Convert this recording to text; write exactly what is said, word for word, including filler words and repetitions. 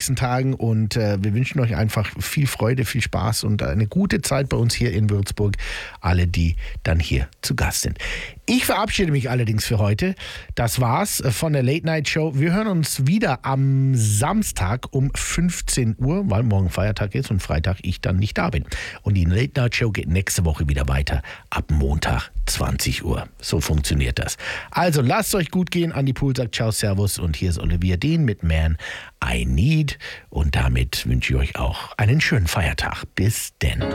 nächsten Tagen und äh, wir wünschen euch einfach viel Freude, viel Spaß und eine gute Zeit bei uns hier in Würzburg. Alle, die dann hier zu Gast sind. Ich verabschiede mich allerdings für heute. Das war's von der Late Night Show. Wir hören uns wieder am Samstag um fünfzehn Uhr, weil morgen Feiertag ist und Freitag ich dann nicht da bin. Und die Late Night Show geht nächste Woche wieder weiter ab Montag zwanzig Uhr. So funktioniert das. Also lasst euch gut gehen. Andi Pool sagt ciao, servus und hier ist Olivia Dehn mit Man I Need und damit wünsche ich euch auch einen schönen Feiertag. Bis denn.